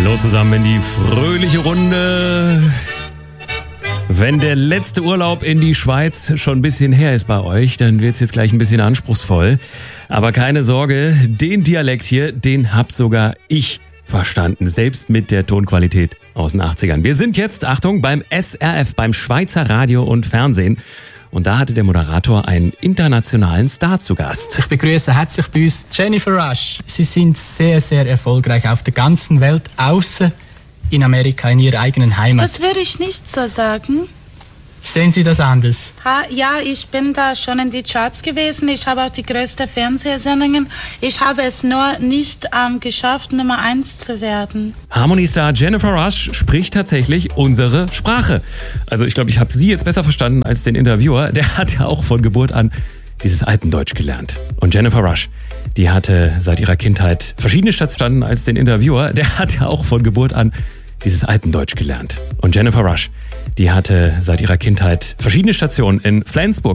Hallo zusammen in die fröhliche Runde. Wenn der letzte Urlaub in die Schweiz schon ein bisschen her ist bei euch, dann wird es jetzt gleich ein bisschen anspruchsvoll. Aber keine Sorge, den Dialekt hier, den hab sogar ich verstanden, selbst mit der Tonqualität aus den 80ern. Wir sind jetzt, Achtung, beim SRF, beim Schweizer Radio und Fernsehen. Und da hatte der Moderator einen internationalen Star zu Gast. Ich begrüße herzlich bei uns Jennifer Rush. Sie sind sehr, sehr erfolgreich auf der ganzen Welt, außer in Amerika, in ihrer eigenen Heimat. Das würde ich nicht so sagen. Sehen Sie das anders? Ja, ich bin da schon in die Charts gewesen. Ich habe auch die größten Fernsehsendungen. Ich habe es nur nicht geschafft, Nummer 1 zu werden. Harmony-Star Jennifer Rush spricht tatsächlich unsere Sprache. Also ich glaube, ich habe sie jetzt besser verstanden als den Interviewer. Der hat ja auch von Geburt an dieses Alpendeutsch gelernt. Und Jennifer Rush, die hatte seit ihrer Kindheit verschiedene Stationen als den Interviewer. Der hat ja auch von Geburt an dieses Alpendeutsch gelernt. Und Jennifer Rush, die hatte seit ihrer Kindheit verschiedene Stationen in Flensburg,